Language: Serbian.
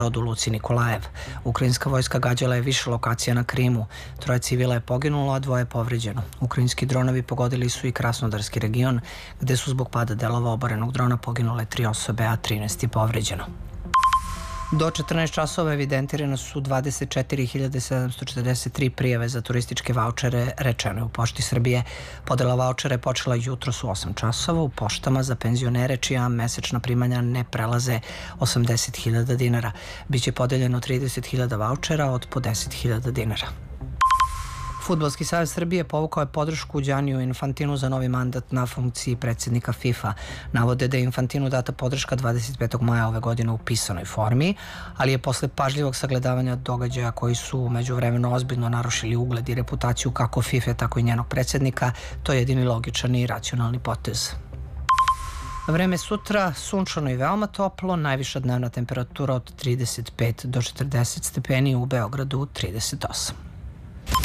u Luci Nikolajev. Ukrajinska vojska gađala je više lokacija na Krimu. 3 civila je poginulo, a 2 je povređeno. Ukrajinski dronovi pogodili su i Krasnodarski region, gde su zbog pada delova oborenog drona poginule 3 osobe, a 13 je povređeno. Do 14 časova evidentirane su 24.743 prijave za turističke vaučere, rečeno je u Pošti Srbije. Podela vaučera je počela jutros u 8 časova u poštama za penzionere čija mesečna primanja ne prelaze 80.000 dinara. Biće podeljeno 30.000 vaučera od po 10.000 dinara. Fudbalski savez Srbije povukao je podršku Gianniju Infantinu za novi mandat na funkciji predsjednika FIFA. Navode da je Infantinu data podrška 25. maja ove godine u pisanoj formi, ali je posle pažljivog sagledavanja događaja koji su u međuvremenu ozbiljno narušili ugled i reputaciju kako FIFA, tako i njenog predsjednika, to je jedini logičan i racionalni potez. Vreme sutra, sunčano i veoma toplo, najviša dnevna temperatura od 35 do 40 stepeni, u Beogradu 38.